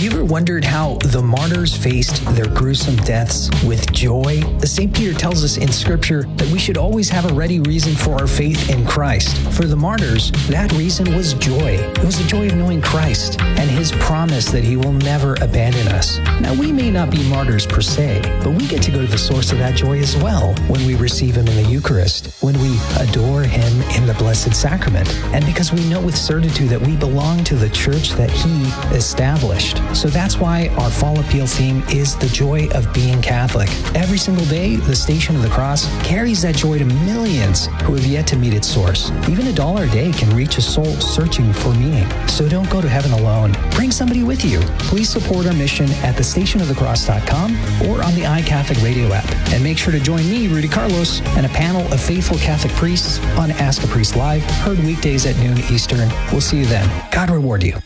you ever wondered how the martyrs faced their gruesome deaths with joy? St. Peter tells us in Scripture that we should always have a ready reason for our faith in Christ. For the martyrs, that reason was joy. It was the joy of knowing Christ and His promise that He will never abandon us. Now, we may not be martyrs per se, but we get to go to the source of that joy as well when we receive Him in the Eucharist, when we adore Him in the Blessed Sacrament, and because we know with certitude that we belong to the church that He established. So that's why our fall appeal theme is the joy of being Catholic. Every single day, the Station of the Cross carries that joy to millions who have yet to meet its source. Even $1 a day can reach a soul searching for meaning. So don't go to heaven alone. Bring somebody with you. Please support our mission at thestationofthecross.com or on the iCatholic radio app. And make sure to join me, Rudy Carlos, and a panel of faithful Catholic priests on Ask a Priest Live, heard weekdays at noon Eastern. We'll see you then. God reward you.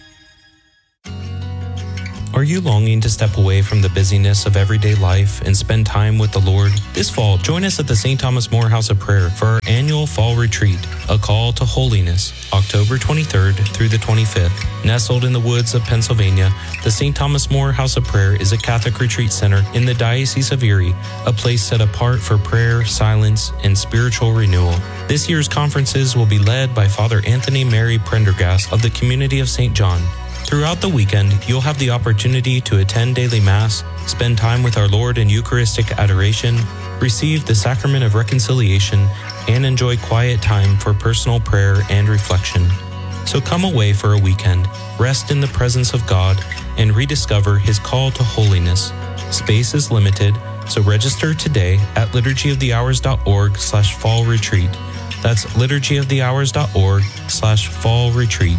Are you longing to step away from the busyness of everyday life and spend time with the Lord? This fall, join us at the St. Thomas More House of Prayer for our annual Fall Retreat, A Call to Holiness, October 23rd through the 25th. Nestled in the woods of Pennsylvania, the St. Thomas More House of Prayer is a Catholic retreat center in the Diocese of Erie, a place set apart for prayer, silence, and spiritual renewal. This year's conferences will be led by Father Anthony Mary Prendergast of the Community of St. John. Throughout the weekend, you'll have the opportunity to attend daily Mass, spend time with our Lord in Eucharistic adoration, receive the Sacrament of Reconciliation, and enjoy quiet time for personal prayer and reflection. So come away for a weekend, rest in the presence of God, and rediscover His call to holiness. Space is limited, so register today at liturgyofthehours.org/fall retreat. That's liturgyofthehours.org/fall retreat.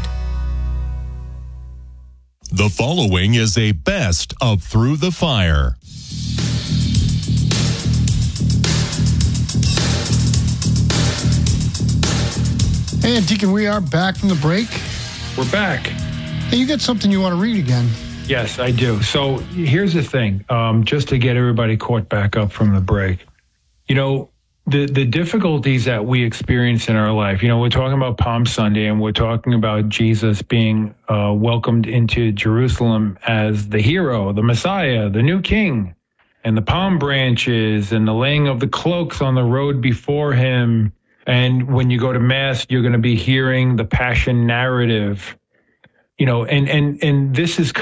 The following is a best of Through the Fire. Hey, Deacon, we are back from the break. We're back. Hey, you got something you want to read again? Yes, I do. So here's the thing, just to get everybody caught back up from the break. You know, the difficulties that we experience in our life, you know, we're talking about Palm Sunday and we're talking about Jesus being welcomed into Jerusalem as the hero, the Messiah, the new king, and the palm branches and the laying of the cloaks on the road before him. And when you go to Mass, you're going to be hearing the Passion narrative, you know, and this is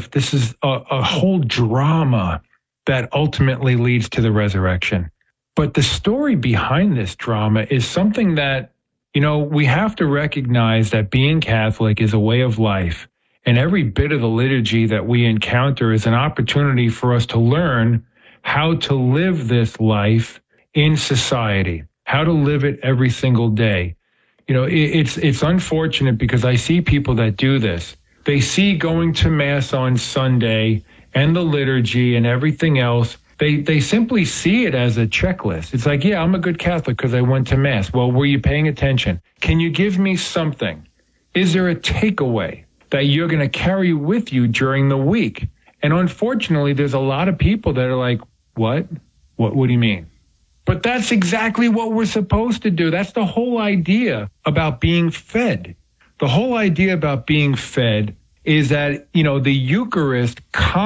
a whole drama that ultimately leads to the resurrection. But the story behind this drama is something that, you know, we have to recognize that being Catholic is a way of life. And every bit of the liturgy that we encounter is an opportunity for us to learn how to live this life in society, how to live it every single day. You know, it's unfortunate because I see people that do this. They see going to Mass on Sunday and the liturgy and everything else. They simply see it as a checklist. It's like, yeah, I'm a good Catholic because I went to Mass. Well, were you paying attention? Can you give me something? Is there a takeaway that you're going to carry with you during the week? And unfortunately, there's a lot of people that are like, what? What do you mean? But that's exactly what we're supposed to do. That's the whole idea about being fed. The whole idea about being fed is that, you know, the Eucharist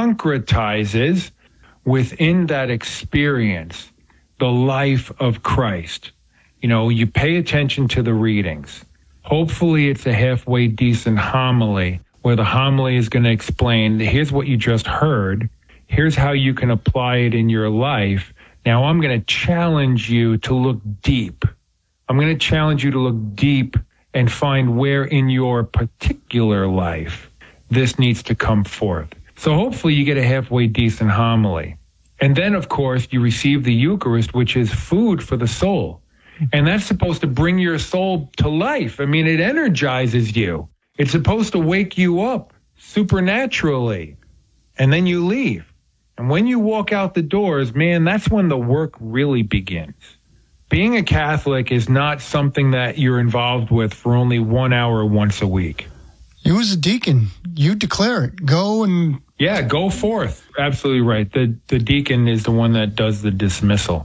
concretizes within that experience the life of Christ. You know, you pay attention to the readings. Hopefully it's a halfway decent homily where the homily is going to explain, here's what you just heard. Here's how you can apply it in your life. Now I'm going to challenge you to look deep. I'm going to challenge you to look deep and find where in your particular life this needs to come forth. So hopefully you get a halfway decent homily. And then, of course, you receive the Eucharist, which is food for the soul. And that's supposed to bring your soul to life. I mean, it energizes you. It's supposed to wake you up supernaturally. And then you leave. And when you walk out the doors, man, that's when the work really begins. Being a Catholic is not something that you're involved with for only 1 hour once a week. You as a deacon, you declare it. Go and... Yeah, go forth. Absolutely right. The deacon is the one that does the dismissal.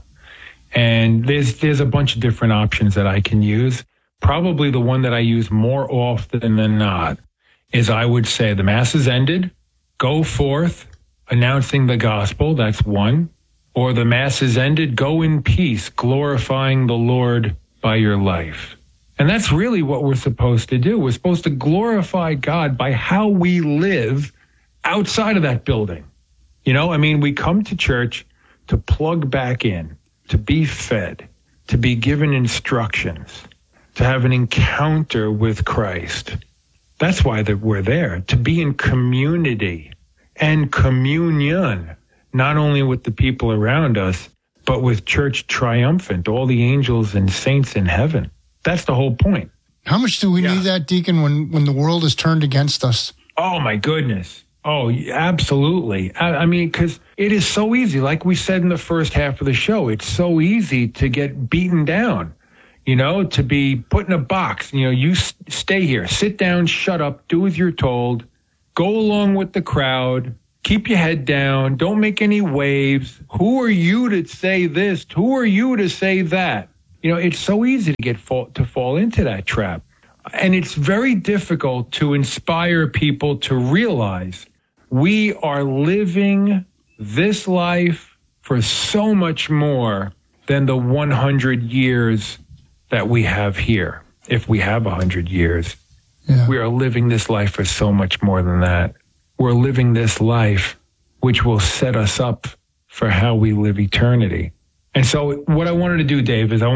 And there's a bunch of different options that I can use. Probably the one that I use more often than not is I would say the Mass is ended. go forth announcing the gospel. That's one. Or the Mass is ended, go in peace, glorifying the Lord by your life. And that's really what we're supposed to do. We're supposed to glorify God by how we live outside of that building. You know, I mean, we come to church to plug back in, to be fed, to be given instructions, to have an encounter with Christ. That's why we're there, to be in community and communion, not only with the people around us, but with church triumphant, all the angels and saints in heaven. That's the whole point. How much do we need that, Deacon, when the world is turned against us? Oh, my goodness. Oh, absolutely. I mean, because it is so easy. Like we said in the first half of the show, it's so easy to get beaten down, you know, to be put in a box. You know, you stay here, sit down, shut up, do as you're told, go along with the crowd. Keep your head down. Don't make any waves. Who are you to say this? Who are you to say that? You know, it's so easy to fall into that trap. And it's very difficult to inspire people to realize we are living this life for so much more than the 100 years that we have here. If we have 100 years, we are living this life for so much more than that. We're living this life, which will set us up for how we live eternity. And so what I wanted to do, Dave, is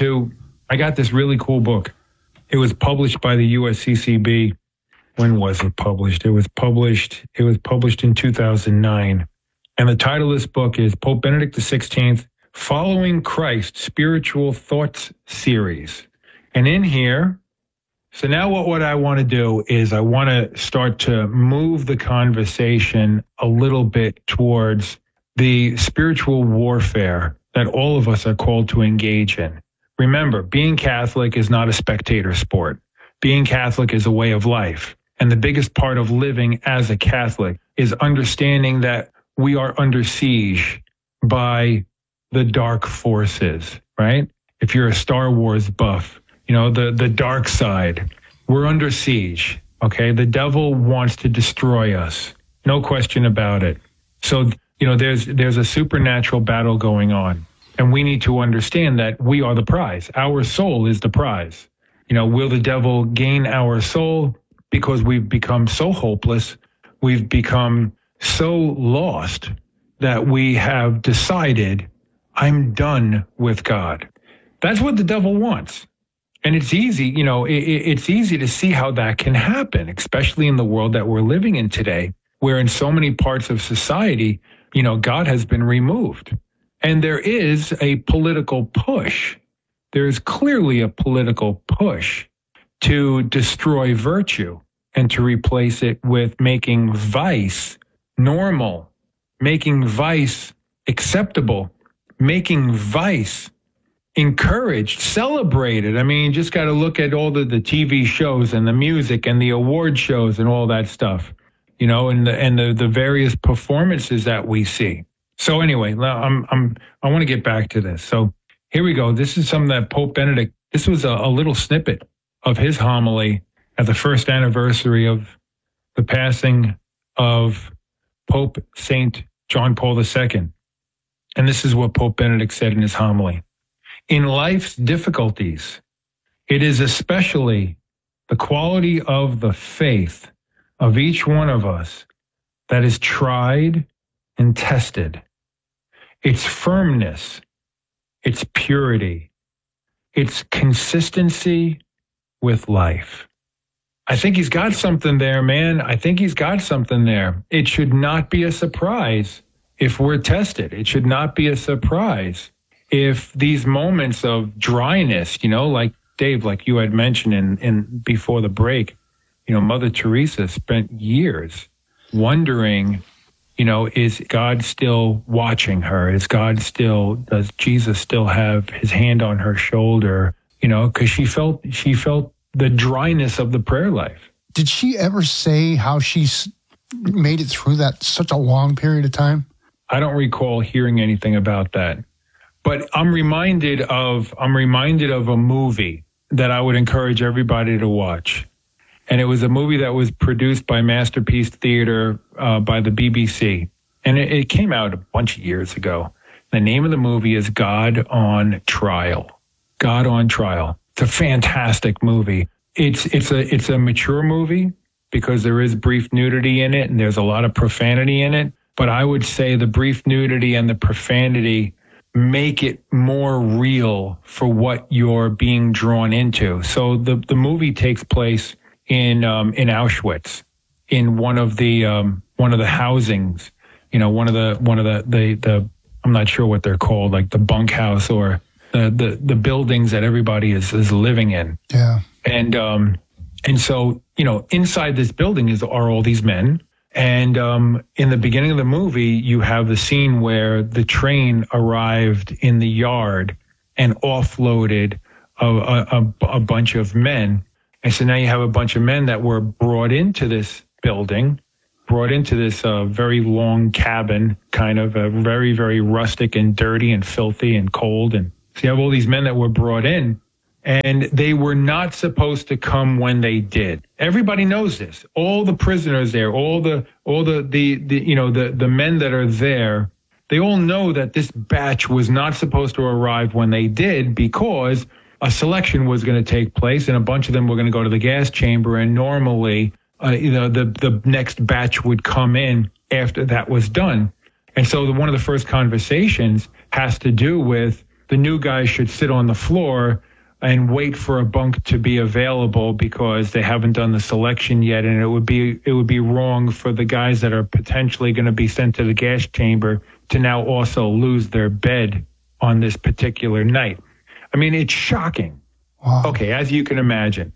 I got this really cool book. It was published by the USCCB. When was it published? It was published in 2009. And the title of this book is Pope Benedict XVI, Following Christ, Spiritual Thoughts Series. And in here, so now what I want to do is I want to start to move the conversation a little bit towards the spiritual warfare that all of us are called to engage in. Remember, being Catholic is not a spectator sport. Being Catholic is a way of life. And the biggest part of living as a Catholic is understanding that we are under siege by the dark forces, right? If you're a Star Wars buff, you know, the dark side, we're under siege, okay? The devil wants to destroy us. No question about it. So, you know, there's a supernatural battle going on. And we need to understand that we are the prize. Our soul is the prize. You know, will the devil gain our soul? Because we've become so hopeless, we've become so lost that we have decided, I'm done with God. That's what the devil wants. And it's easy, you know, it's easy to see how that can happen, especially in the world that we're living in today, where in so many parts of society, you know, God has been removed. And there is a political push. There is clearly a political push to destroy virtue and to replace it with making vice normal, making vice acceptable, making vice encouraged, celebrated. I mean, you just got to look at all the TV shows and the music and the award shows and all that stuff, you know, and the various performances that we see. So anyway, I want to get back to this. So here we go. This is something that Pope Benedict, this was a little snippet of his homily at the first anniversary of the passing of Pope St. John Paul II. And this is what Pope Benedict said in his homily. In life's difficulties, it is especially the quality of the faith of each one of us that is tried and tested. Its firmness, its purity, its consistency with life. I think he's got something there, man. I think he's got something there. It should not be a surprise if we're tested. It should not be a surprise if these moments of dryness, you know, like Dave, like you had mentioned in before the break, you know, Mother Teresa spent years wondering, you know, is God still watching her? Does Jesus still have his hand on her shoulder? You know, because she felt the dryness of the prayer life. Did she ever say how she's made it through that such a long period of time? I don't recall hearing anything about that. But I'm reminded of a movie that I would encourage everybody to watch. And it was a movie that was produced by Masterpiece Theatre by the BBC. And it came out a bunch of years ago. The name of the movie is God on Trial. God on Trial. It's a fantastic movie. It's a mature movie because there is brief nudity in it and there's a lot of profanity in it. But I would say the brief nudity and the profanity make it more real for what you're being drawn into. So the movie takes place in Auschwitz, in one of the housings, one of the I'm not sure what they're called, like the bunkhouse or the buildings that everybody is living in. Yeah. And so, inside this building are all these men. And in the beginning of the movie, you have the scene where the train arrived in the yard and offloaded a bunch of men. And so now you have a bunch of men that were brought into this building, brought into this very long cabin, kind of very, very rustic and dirty and filthy and cold. And so you have all these men that were brought in. And they were not supposed to come when they did. Everybody knows this. All the prisoners there, all the men that are there, they all know that this batch was not supposed to arrive when they did because a selection was going to take place and a bunch of them were going to go to the gas chamber. And normally, the next batch would come in after that was done. And so one of the first conversations has to do with the new guys should sit on the floor and wait for a bunk to be available because they haven't done the selection yet. And it would be wrong for the guys that are potentially going to be sent to the gas chamber to now also lose their bed on this particular night. I mean, it's shocking. Wow. Okay, as you can imagine,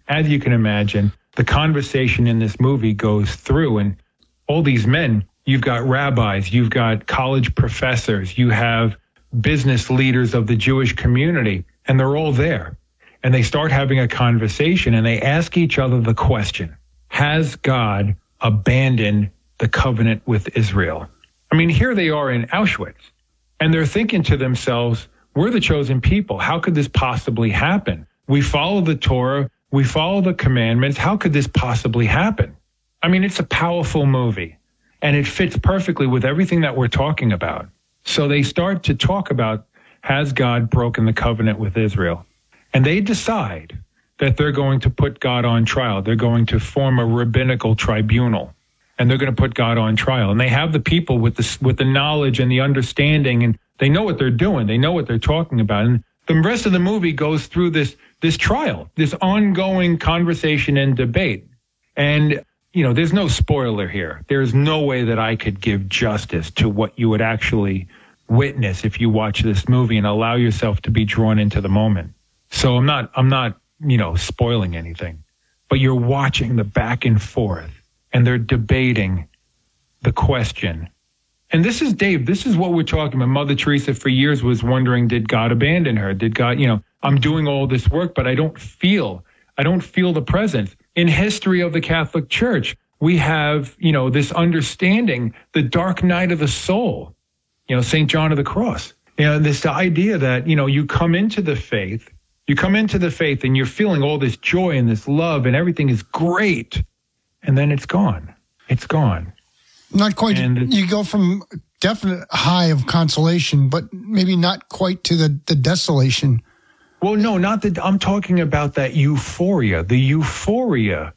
the conversation in this movie goes through, and all these men, you've got rabbis, you've got college professors, you have business leaders of the Jewish community, and they're all there. And they start having a conversation and they ask each other the question, has God abandoned the covenant with Israel? I mean, here they are in Auschwitz and they're thinking to themselves, we're the chosen people. How could this possibly happen? We follow the Torah. We follow the commandments. How could this possibly happen? I mean, it's a powerful movie and it fits perfectly with everything that we're talking about. So they start to talk about, has God broken the covenant with Israel? And they decide that they're going to put God on trial. They're going to form a rabbinical tribunal, and they're going to put God on trial. And they have the people with the knowledge and the understanding, and they know what they're doing. They know what they're talking about. And the rest of the movie goes through this trial, this ongoing conversation and debate. And, there's no spoiler here. There's no way that I could give justice to what you would actually witness if you watch this movie and allow yourself to be drawn into the moment. So I'm not, spoiling anything, but you're watching the back and forth and they're debating the question. And this is, Dave, this is what we're talking about. Mother Teresa for years was wondering, did God abandon her? Did God, I'm doing all this work, but I don't feel the presence. In history of the Catholic Church, we have, this understanding, the dark night of the soul, St. John of the Cross, this idea that, you come into the faith and you're feeling all this joy and this love and everything is great. And then it's gone. It's gone. Not quite. You go from definite high of consolation, but maybe not quite to the desolation. Well, no, not that. I'm talking about that euphoria, the euphoria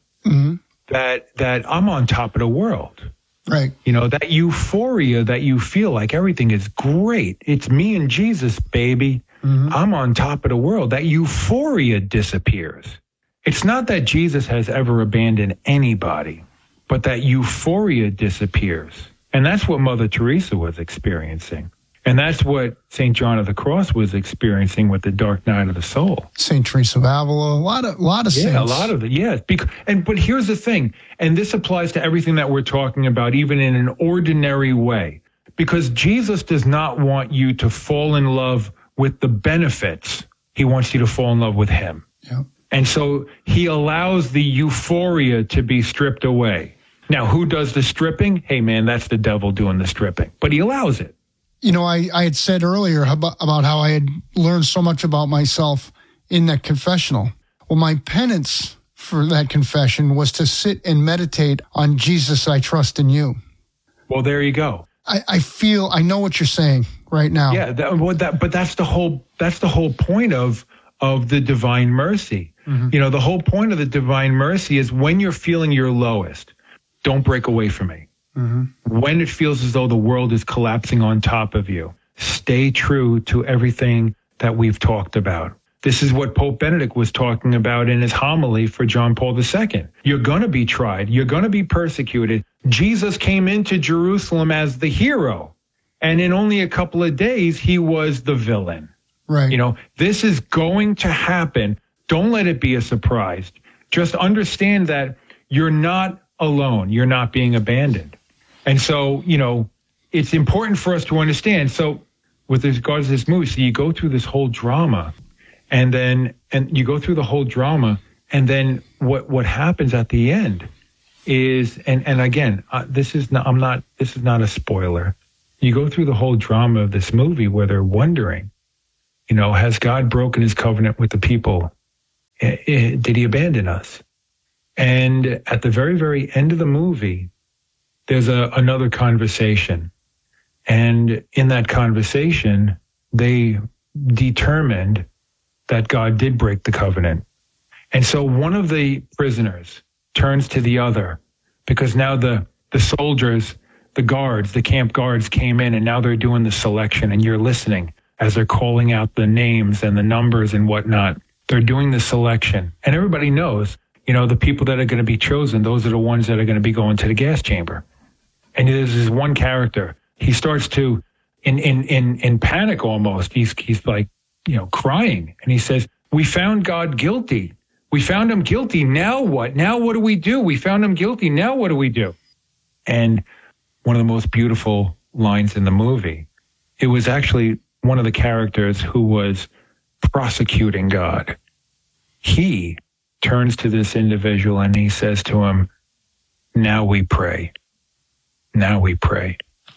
that I'm on top of the world. Right. That euphoria that you feel like everything is great. It's me and Jesus, baby. Mm-hmm. I'm on top of the world. That euphoria disappears. It's not that Jesus has ever abandoned anybody, but that euphoria disappears. And that's what Mother Teresa was experiencing. And that's what St. John of the Cross was experiencing with the dark night of the soul. St. Teresa of Avila, a lot of saints. Yeah, a lot of it, yes. But here's the thing, and this applies to everything that we're talking about, even in an ordinary way, because Jesus does not want you to fall in love with the benefits. He wants you to fall in love with him. Yeah. And so he allows the euphoria to be stripped away. Now, who does the stripping? Hey, man, that's the devil doing the stripping. But he allows it. I had said earlier about how I had learned so much about myself in that confessional. Well, my penance for that confession was to sit and meditate on Jesus, I trust in you. Well, there you go. I know what you're saying right now. Yeah, but that's the whole point of the divine mercy. Mm-hmm. You know, the whole point of the divine mercy is when you're feeling your lowest, don't break away from me. Mm-hmm. When it feels as though the world is collapsing on top of you, stay true to everything that we've talked about. This is what Pope Benedict was talking about in his homily for John Paul II. You're going to be tried. You're going to be persecuted. Jesus came into Jerusalem as the hero, and in only a couple of days, he was the villain. Right. You know, this is going to happen. Don't let it be a surprise. Just understand that you're not alone. You're not being abandoned. And so, you know, it's important for us to understand. So with regards to this movie, so you go through this whole drama, and you go through the whole drama, and then what happens at the end is, and again, this is not a spoiler. You go through the whole drama of this movie where they're wondering, you know, has God broken his covenant with the people? Did he abandon us? And at the very, very end of the movie, there's another conversation. And in that conversation, they determined that God did break the covenant. And so one of the prisoners turns to the other, because now the soldiers, the guards, the camp guards came in, and now they're doing the selection, and you're listening as they're calling out the names and the numbers and whatnot. They're doing the selection. And everybody knows, you know, the people that are going to be chosen, those are the ones that are going to be going to the gas chamber. And there's this one character. He starts to, in panic almost, he's like, you know, crying. And he says, we found God guilty. We found him guilty. Now what? Now what do we do? We found him guilty. Now what do we do? And one of the most beautiful lines in the movie, it was actually one of the characters who was prosecuting God. He turns to this individual and he says to him, now we pray. Now we pray.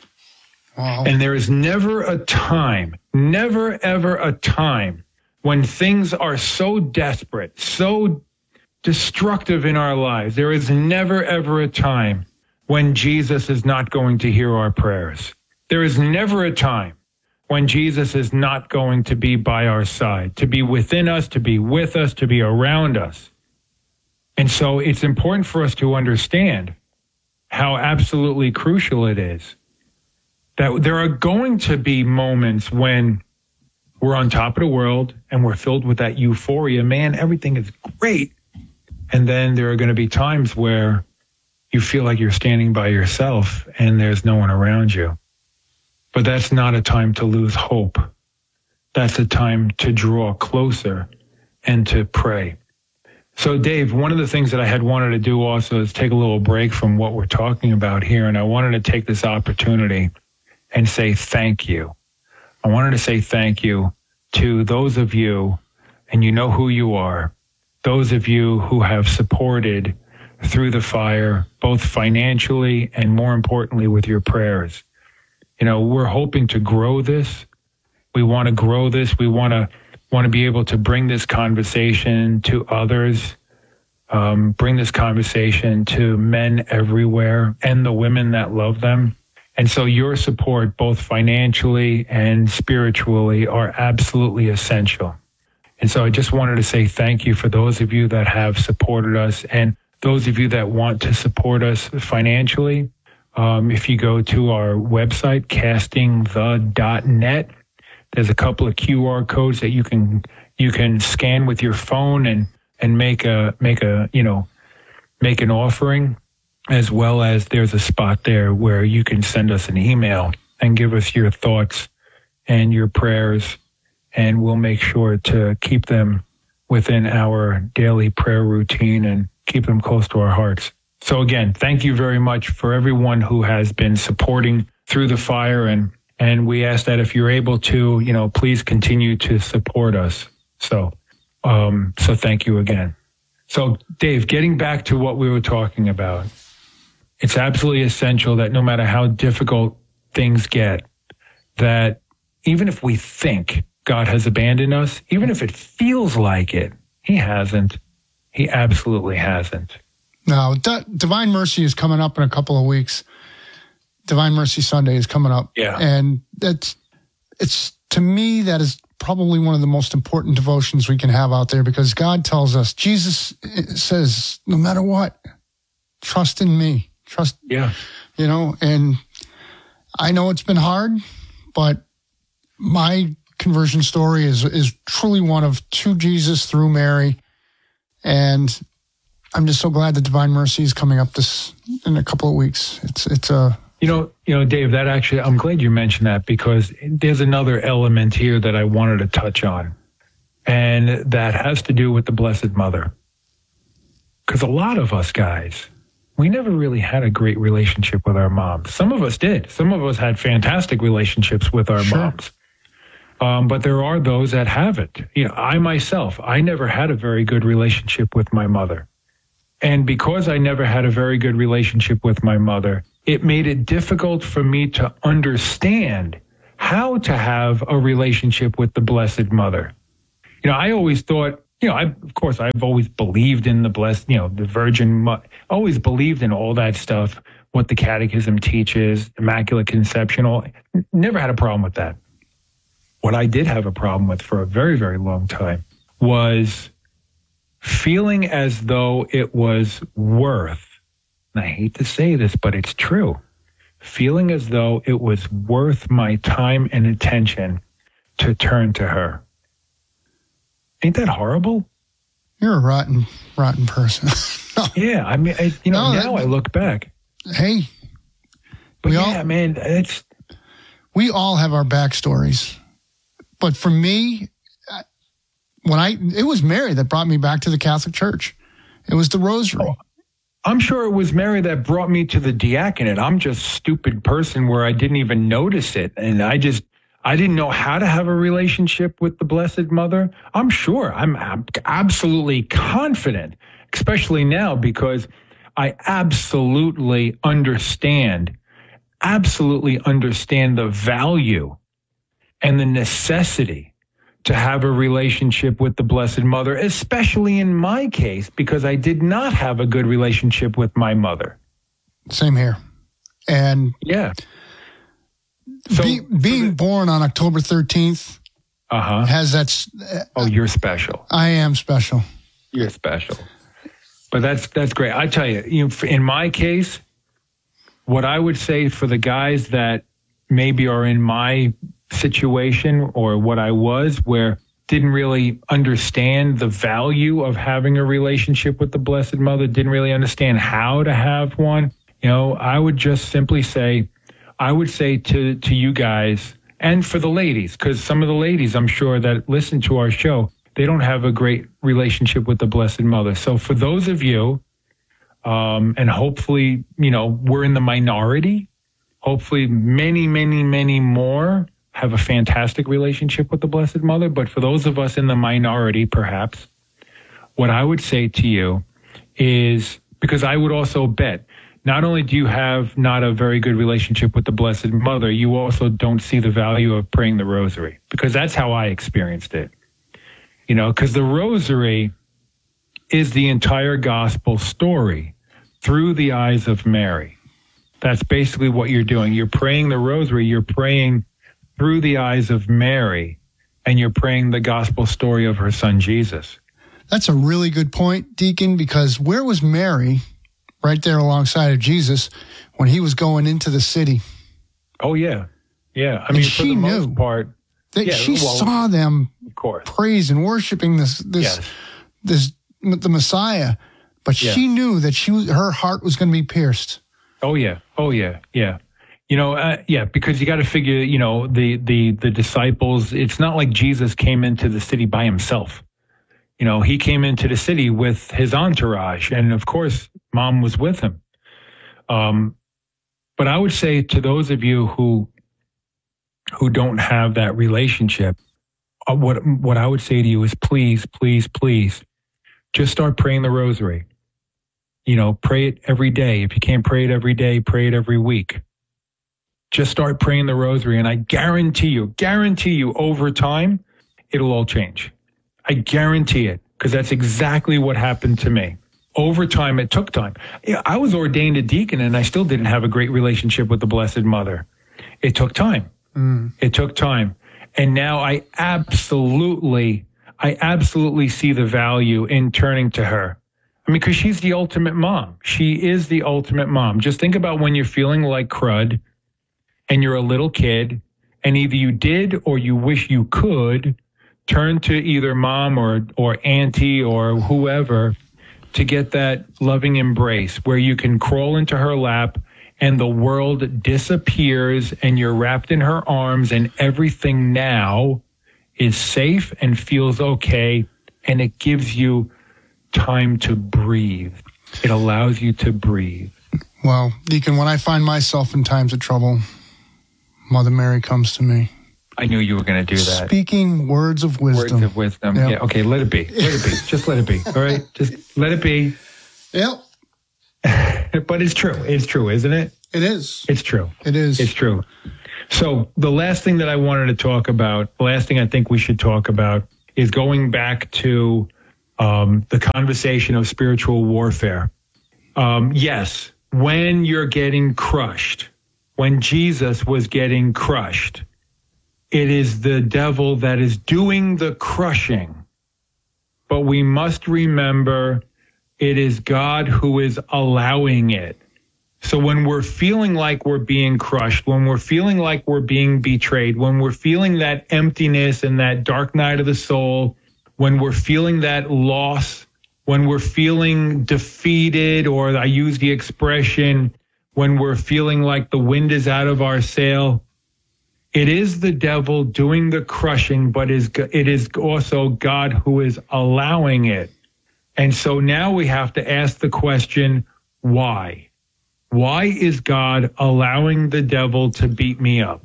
Wow. And there is never a time, never ever a time when things are so desperate, so destructive in our lives. There is never ever a time when Jesus is not going to hear our prayers. There is never a time when Jesus is not going to be by our side, to be within us, to be with us, to be around us. And so it's important for us to understand how absolutely crucial it is that there are going to be moments when we're on top of the world and we're filled with that euphoria. Man, everything is great. And then there are going to be times where you feel like you're standing by yourself and there's no one around you. But that's not a time to lose hope. That's a time to draw closer and to pray. So, Dave, one of the things that I had wanted to do also is take a little break from what we're talking about here. And I wanted to take this opportunity and say thank you. I wanted to say thank you to those of you, and you know who you are, those of you who have supported through the fire, both financially and more importantly with your prayers. You know, we're hoping to grow this. We want to grow this. We want to be able to bring this conversation to others, bring this conversation to men everywhere and the women that love them. And so your support, both financially and spiritually, are absolutely essential. And so I just wanted to say thank you for those of you that have supported us, and those of you that want to support us financially. If you go to our website, castingthe.net, there's a couple of QR codes that you can scan with your phone and make an offering, as well as there's a spot there where you can send us an email and give us your thoughts and your prayers, and we'll make sure to keep them within our daily prayer routine and keep them close to our hearts. So again, thank you very much for everyone who has been supporting through the fire, and we ask that if you're able to, please continue to support us. So thank you again. So Dave, getting back to what we were talking about, it's absolutely essential that no matter how difficult things get, that even if we think God has abandoned us, even if it feels like it, he hasn't. He absolutely hasn't. No, Divine Mercy is coming up in a couple of weeks. Divine Mercy Sunday is coming up. Yeah. And to me, that is probably one of the most important devotions we can have out there, because God tells us, Jesus says, no matter what, trust in me. Trust. Yeah. And I know it's been hard, but my conversion story is truly one of to Jesus through Mary. And I'm just so glad that Divine Mercy is coming up in a couple of weeks. It's a... Dave, that actually, I'm glad you mentioned that, because there's another element here that I wanted to touch on, and that has to do with the Blessed Mother. Because a lot of us guys, we never really had a great relationship with our moms. Some of us did. Some of us had fantastic relationships with our moms. But there are those that haven't. I myself, I never had a very good relationship with my mother. And because I never had a very good relationship with my mother, it made it difficult for me to understand how to have a relationship with the Blessed Mother. I always thought, I've always believed in the blessed, the Virgin, always believed in all that stuff, what the Catechism teaches, Immaculate Conception, never had a problem with that. What I did have a problem with for a very, very long time was feeling as though it was worth, and I hate to say this, but it's true, feeling as though it was worth my time and attention to turn to her. Ain't that horrible? You're a rotten person. No. Yeah, I mean, now I look back. Hey. But man, we all have our backstories. But for me, it was Mary that brought me back to the Catholic Church. It was the Rosary. Oh, I'm sure it was Mary that brought me to the diaconate. I'm just a stupid person where I didn't even notice it. And I didn't know how to have a relationship with the Blessed Mother. I'm sure. I'm absolutely confident, especially now, because I absolutely understand the value and the necessity to have a relationship with the Blessed Mother, especially in my case, because I did not have a good relationship with my mother. Same here. And yeah. So being born on October 13th has that... you're special. I am special. You're special. But that's great. I tell you, in my case, what I would say for the guys that maybe are in my situation, or what I was, where didn't really understand the value of having a relationship with the Blessed Mother, didn't really understand how to have one, I would just simply say, I would say to you guys, and for the ladies, because some of the ladies, I'm sure, that listen to our show, they don't have a great relationship with the Blessed Mother. So for those of you, and hopefully, we're in the minority, hopefully many, many, many more have a fantastic relationship with the Blessed Mother. But for those of us in the minority, perhaps, what I would say to you is, because I would also bet, not only do you have not a very good relationship with the Blessed Mother, you also don't see the value of praying the Rosary, because that's how I experienced it. Because the Rosary is the entire gospel story through the eyes of Mary. That's basically what you're doing. You're praying the Rosary, you're praying through the eyes of Mary, and you're praying the gospel story of her son, Jesus. That's a really good point, Deacon, because where was Mary right there alongside of Jesus when he was going into the city? Oh, yeah. Yeah. I mean, for the most part. She saw them praise and worshiping the Messiah, but she knew that her heart was going to be pierced. Oh, yeah. Oh, yeah. Yeah. Because you got to figure, the disciples, it's not like Jesus came into the city by himself. He came into the city with his entourage, and of course, Mom was with him. But I would say to those of you who don't have that relationship, what I would say to you is please, please, please, just start praying the Rosary. Pray it every day. If you can't pray it every day, pray it every week. Just start praying the Rosary, and I guarantee you, over time, it'll all change. I guarantee it, because that's exactly what happened to me. Over time, it took time. I was ordained a deacon, and I still didn't have a great relationship with the Blessed Mother. It took time. It took time. And now I absolutely see the value in turning to her. I mean, because she's the ultimate mom. She is the ultimate mom. Just think about when you're feeling like crud and you're a little kid, and either you did or you wish you could turn to either mom or auntie or whoever to get that loving embrace where you can crawl into her lap and the world disappears and you're wrapped in her arms and everything now is safe and feels okay, and it gives you time to breathe. It allows you to breathe. Well, Deacon, when I find myself in times of trouble, Mother Mary comes to me. I knew you were going to do that. Speaking words of wisdom. Words of wisdom. Yep. Yeah. Okay. Let it be. Let it be. Just let it be. All right. Just let it be. Yep. But it's true. It's true, isn't it? It is. It's true. It is. It's true. So the last thing that I wanted to talk about, the last thing I think we should talk about is going back to the conversation of spiritual warfare. Yes, when you're getting crushed, when Jesus was getting crushed, it is the devil that is doing the crushing. But we must remember it is God who is allowing it. So when we're feeling like we're being crushed, when we're feeling like we're being betrayed, when we're feeling that emptiness and that dark night of the soul, when we're feeling that loss, when we're feeling defeated, or I use the expression, when we're feeling like the wind is out of our sail, it is the devil doing the crushing, but it is also God who is allowing it. And so now we have to ask the question, why? Why is God allowing the devil to beat me up?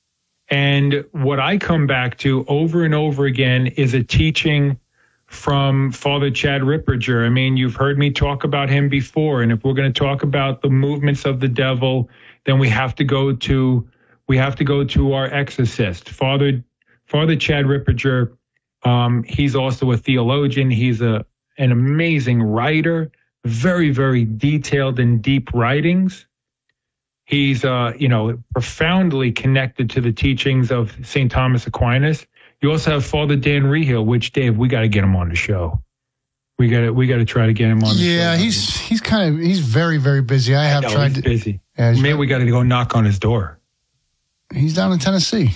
And what I come back to over and over again is a teaching from Father Chad Ripperger. I mean, you've heard me talk about him before. And if we're going to talk about the movements of the devil, then we have to go to our exorcist, Father Chad Ripperger. He's also a theologian. He's an amazing writer, very, very detailed and deep writings. He's, profoundly connected to the teachings of St. Thomas Aquinas. You also have Father Dan Rehill, which, Dave, we got to get him on the show. We got to try to get him on the show. Yeah, he's very, very busy. I have tried he's busy. Yeah, maybe we got to go knock on his door. He's down in Tennessee.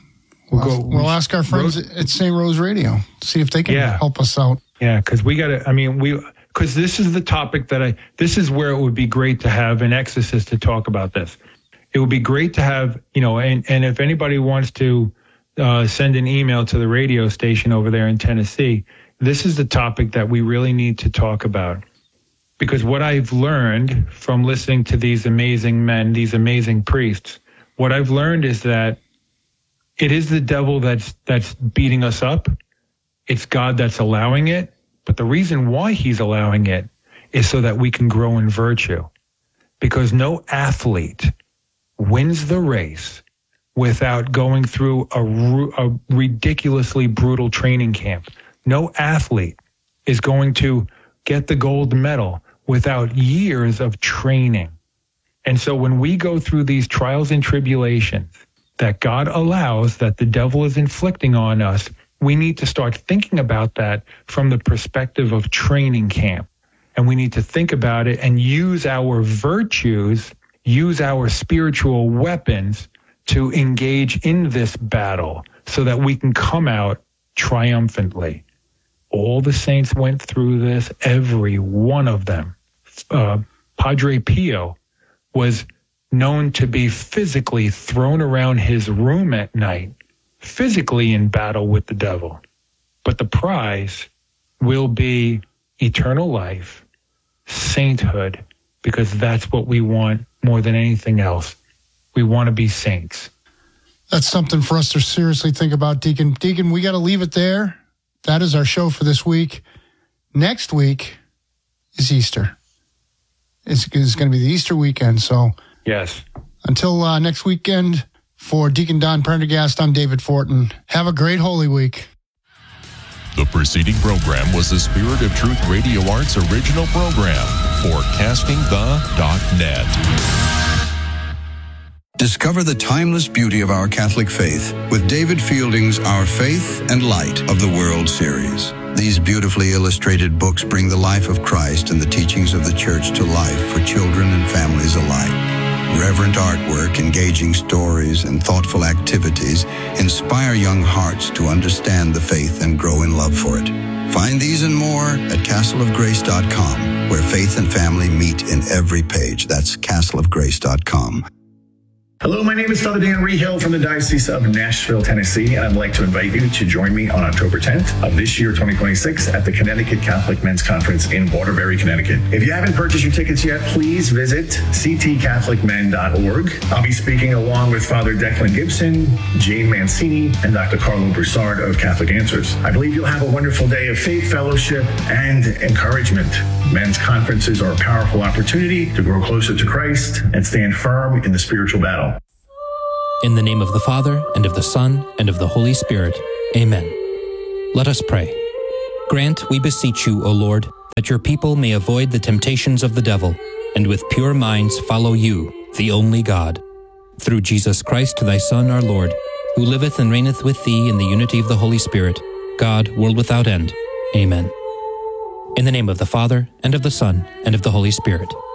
We'll ask our friends at St. Rose Radio, see if they can help us out. Yeah, because because this is the topic this is where it would be great to have an exorcist to talk about this. It would be great to have, and if anybody wants to send an email to the radio station over there in Tennessee, this is the topic that we really need to talk about. Because what I've learned from listening to these amazing men, these amazing priests, what I've learned is that it is the devil that's beating us up. It's God that's allowing it. But the reason why he's allowing it is so that we can grow in virtue. Because no athlete wins the race without going through a ridiculously brutal training camp. No athlete is going to get the gold medal without years of training. And so when we go through these trials and tribulations that God allows, that the devil is inflicting on us, we need to start thinking about that from the perspective of training camp. And we need to think about it and use our virtues, use our spiritual weapons to engage in this battle so that we can come out triumphantly. All the saints went through this, every one of them. Padre Pio was known to be physically thrown around his room at night, physically in battle with the devil. But the prize will be eternal life, sainthood, because that's what we want more than anything else. We want to be saints. That's something for us to seriously think about, Deacon. Deacon, we got to leave it there. That is our show for this week. Next week is Easter. It's going to be the Easter weekend. So yes. Until next weekend, for Deacon Don Prendergast, I'm David Fortin. Have a great Holy Week. The preceding program was a Spirit of Truth Radio Arts original program for CastingThe.net. Discover the timeless beauty of our Catholic faith with David Fielding's Our Faith and Light of the World series. These beautifully illustrated books bring the life of Christ and the teachings of the Church to life for children and families alike. Reverent artwork, engaging stories, and thoughtful activities inspire young hearts to understand the faith and grow in love for it. Find these and more at castleofgrace.com, where faith and family meet in every page. That's castleofgrace.com. Hello, my name is Father Dan Rehill from the Diocese of Nashville, Tennessee, and I'd like to invite you to join me on October 10th of this year, 2026, at the Connecticut Catholic Men's Conference in Waterbury, Connecticut. If you haven't purchased your tickets yet, please visit ctcatholicmen.org. I'll be speaking along with Father Declan Gibson, Jane Mancini, and Dr. Carlo Broussard of Catholic Answers. I believe you'll have a wonderful day of faith, fellowship, and encouragement. Men's conferences are a powerful opportunity to grow closer to Christ and stand firm in the spiritual battle. In the name of the Father, and of the Son, and of the Holy Spirit. Amen. Let us pray. Grant, we beseech you, O Lord, that your people may avoid the temptations of the devil, and with pure minds follow you, the only God. Through Jesus Christ, thy Son, our Lord, who liveth and reigneth with thee in the unity of the Holy Spirit, God, world without end. Amen. In the name of the Father, and of the Son, and of the Holy Spirit.